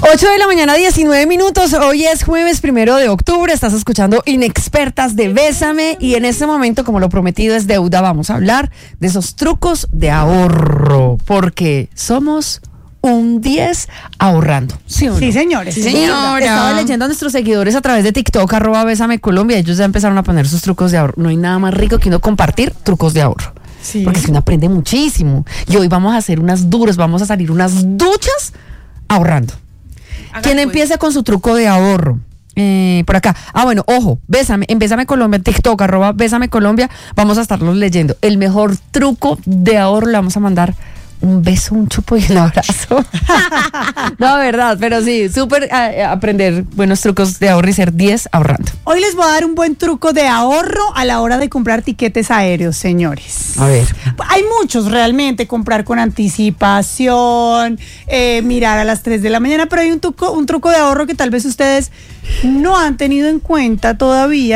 8 de la mañana, 19 minutos. Hoy es jueves 1 de octubre. Estás escuchando Inexpertas de Bésame. Y en este momento, como lo prometido es deuda, vamos a hablar de esos trucos de ahorro. Porque somos un 10 ahorrando. ¿Sí o no? Sí, señores. Sí, señora. Estaba leyendo a nuestros seguidores a través de TikTok, @Bésame Colombia. Ellos ya empezaron a poner sus trucos de ahorro. No hay nada más rico que uno compartir trucos de ahorro. Sí. Porque es que uno aprende muchísimo. Y hoy vamos a hacer unas duras, vamos a salir unas duchas ahorrando. ¿Quién empieza con su truco de ahorro? Por acá. Bueno, ojo, Bésame, en Bésame Colombia, TikTok, @Bésame Colombia, vamos a estarlos leyendo. El mejor truco de ahorro, le vamos a mandar un beso, un chupo y un abrazo. No, verdad, pero sí, súper aprender buenos trucos de ahorro y ser 10 ahorrando. Hoy les voy a dar un buen truco de ahorro a la hora de comprar tiquetes aéreos, señores. A ver. Hay muchos realmente, comprar con anticipación, mirar a las 3 de la mañana, pero hay un truco de ahorro que tal vez ustedes no han tenido en cuenta todavía.